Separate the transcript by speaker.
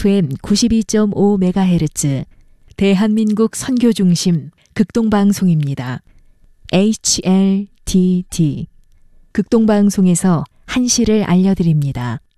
Speaker 1: FM 92.5MHz 대한민국 선교중심 극동방송입니다. HLTT 극동방송에서 한시를 알려드립니다.